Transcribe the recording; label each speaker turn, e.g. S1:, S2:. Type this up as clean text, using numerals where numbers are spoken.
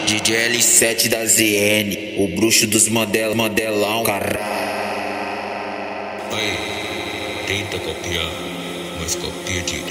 S1: DJ L7 da ZN, o bruxo dos modelão, caralho.
S2: Aí, tenta copiar, mas copia direito.